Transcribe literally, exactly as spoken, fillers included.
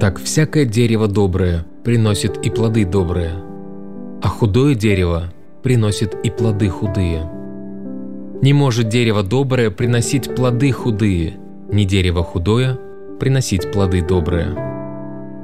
Так всякое дерево доброе приносит и плоды добрые, а худое дерево приносит и плоды худые. Не может дерево доброе приносить плоды худые, ни дерево худое приносить плоды добрые.